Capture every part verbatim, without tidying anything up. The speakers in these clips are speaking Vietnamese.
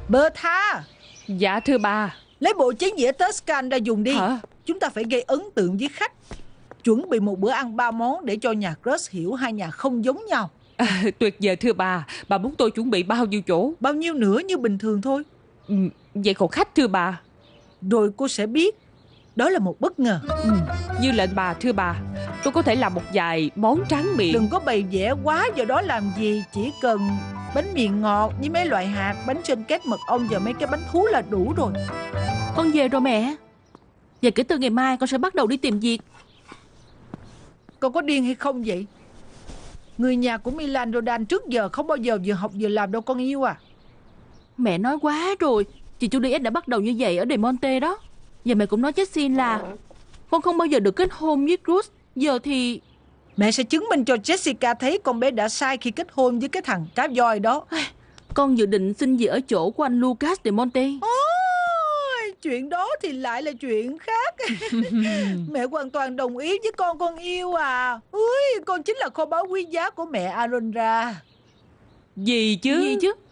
Bertha. Dạ thưa bà. Lấy bộ chén dĩa Tuscan ra dùng đi. Hả? Chúng ta phải gây ấn tượng với khách. Chuẩn bị một bữa ăn ba món để cho nhà Crush hiểu hai nhà không giống nhau. À, tuyệt vời thưa bà. Bà muốn tôi chuẩn bị bao nhiêu chỗ? Bao nhiêu nữa như bình thường thôi. Ừ, vậy còn khách thưa bà? Rồi cô sẽ biết. Đó là một bất ngờ. Ừ, như lệnh bà thưa bà. Tôi có thể làm một vài món tráng miệng. Đừng có bày vẽ quá vào đó làm gì. Chỉ cần bánh mì ngọt với mấy loại hạt, bánh sên két mật ong và mấy cái bánh thú là đủ rồi. Con về rồi mẹ. Và kể từ ngày mai con sẽ bắt đầu đi tìm việc. Con có điên hay không vậy? Người nhà của Milan Rodan trước giờ không bao giờ vừa học vừa làm đâu con yêu à. Mẹ nói quá rồi. Chị Juliet đã bắt đầu như vậy ở De Monte đó. Và mẹ cũng nói với Sin là con không bao giờ được kết hôn với Cruz. Giờ thì mẹ sẽ chứng minh cho Jessica thấy con bé đã sai khi kết hôn với cái thằng cá voi đó. Con dự định xin gì ở chỗ của anh Lucas De Monte. Ôi, chuyện đó thì lại là chuyện khác. Mẹ hoàn toàn đồng ý với con con yêu à. Ui, con chính là kho báu quý giá của mẹ Alondra. Gì chứ? Gì chứ?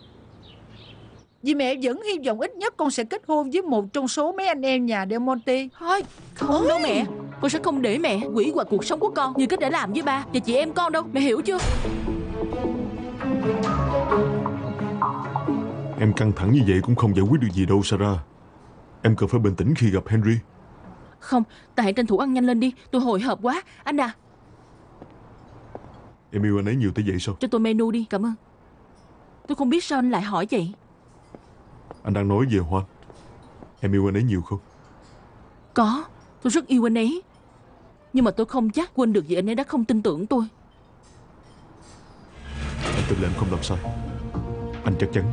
Vì mẹ vẫn hy vọng ít nhất con sẽ kết hôn với một trong số mấy anh em nhà De Monte. Thôi, không Ôi. đâu mẹ. Con sẽ không để mẹ hủy hoại cuộc sống của con như cách đã làm với ba và chị em con đâu. Mẹ hiểu chưa? Em căng thẳng như vậy cũng không giải quyết được gì đâu Sarah. Em cần phải bình tĩnh khi gặp Henry. Không, ta hãy tranh thủ ăn nhanh lên đi. Tôi hồi hộp quá. Anh à, Em yêu anh ấy nhiều tới vậy sao? cho tôi menu đi, cảm ơn. Tôi không biết sao anh lại hỏi vậy. Anh đang nói về Juan. Em yêu anh ấy nhiều không? Có, tôi rất yêu anh ấy. Nhưng mà tôi không chắc quên được vì anh ấy đã không tin tưởng tôi. Anh tin là em không làm sai. Anh chắc chắn.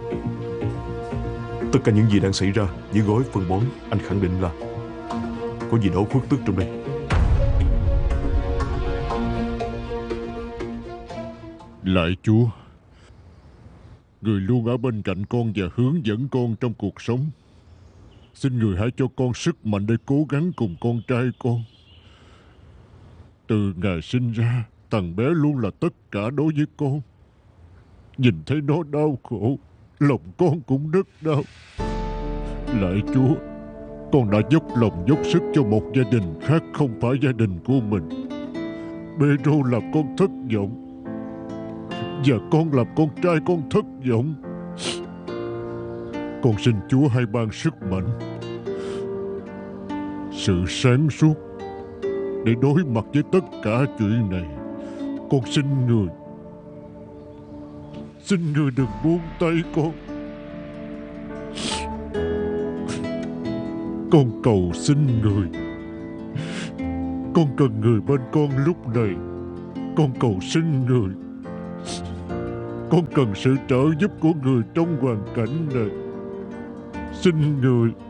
Tất cả những gì đang xảy ra dưới gói phân bón, anh khẳng định là có gì đó khuất tức trong đây. Lạy Chúa, Người luôn ở bên cạnh con và hướng dẫn con trong cuộc sống. Xin Người hãy cho con sức mạnh để cố gắng cùng con trai con. Từ ngày sinh ra, thằng bé luôn là tất cả đối với con. Nhìn thấy nó đau khổ, lòng con cũng rất đau. Lạy Chúa, con đã dốc lòng dốc sức cho một gia đình khác không phải gia đình của mình. Pedro làm con thất vọng, và con làm con trai con thất vọng. Con xin Chúa hãy ban sức mạnh, sự sáng suốt để đối mặt với tất cả chuyện này. Con xin Người, xin Người đừng buông tay con. Con cầu xin Người. Con cần Người bên con lúc này. Con cầu xin Người. Con cần sự trợ giúp của Người trong hoàn cảnh này. Xin Người